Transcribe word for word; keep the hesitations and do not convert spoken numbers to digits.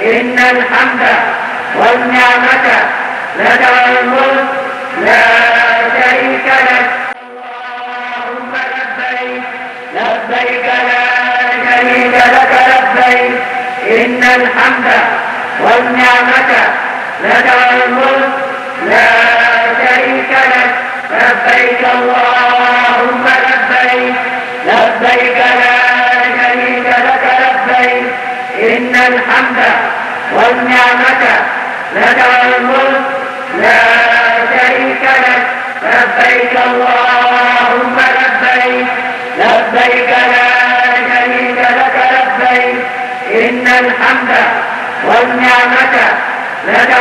إن الحمد والنعمة لك والملك لا شريك لك. اللهم لبيك لبيك لا شريك لك لبيك إن الحمد والنعمة لك والملك لا شريك لك. لبيك اللهم لبيك لبيك لا شريك لك لبيك إن الحمد والنعمة لك والملك